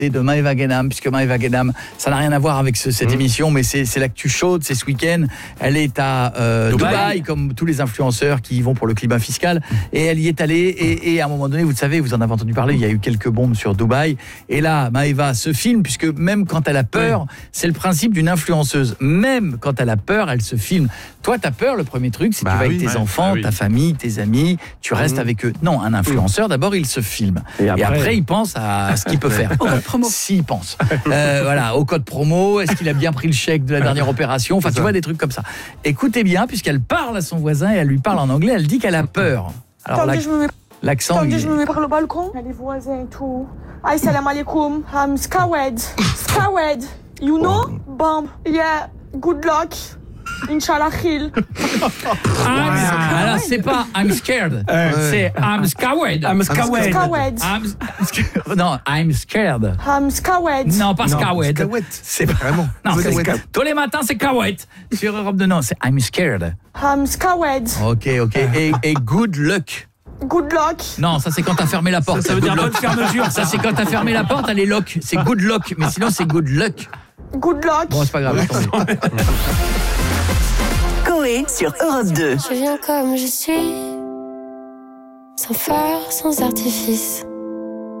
de Maëva Guénam, puisque Maëva Guénam, ça n'a rien à voir avec cette émission, mais c'est l'actu chaude, c'est ce week-end. Elle est à Dubaï, comme tous les influenceurs qui y vont pour le climat fiscal, et elle y est allée, et à un moment donné, vous le savez, vous en avez entendu parler, il y a eu quelques bombes sur Dubaï, et là, Maëva se filme, puisque même quand elle a peur, c'est le principe d'une influenceuse, même quand elle a peur, elle se filme. Toi, t'as peur, le premier truc, c'est que tu vas avec tes enfants, ta famille, tes amis, tu restes avec eux. Non, un influenceur, d'abord, il se filme. Et après, il pense à ce qu'il peut faire. Au code promo. S'il pense. Voilà, au code promo, est-ce qu'il a bien pris le chèque de la dernière opération? Enfin, tu vois, des trucs comme ça. Écoutez bien, puisqu'elle parle à son voisin et elle lui parle en anglais, elle dit qu'elle a peur. Alors, l'accent... Attendez, je me mets par le balcon. Il y a les voisins et tout. Aïe, salam alaikum. I'm scared. Scared. You know? Bam. Yeah. Good luck. Inch'Allah khil. Alors c'est pas I'm scared, c'est I'm scared. I'm scared. Non, I'm scared. I'm scared. Non, pas scared. C'est vraiment. Non, c'est tous les matins c'est scared. Sur Europe 2, non, c'est I'm scared. I'm scared. OK. Et good luck. Good luck. Non, ça c'est quand t'as fermé la porte. Ça veut dire bonne fermeture. Ça c'est quand t'as fermé la porte, elle est lock. C'est good luck, mais sinon c'est good luck. Good luck. Bon, c'est pas grave. Coé sur Europe 2. Je viens comme je suis, sans phare, sans artifice.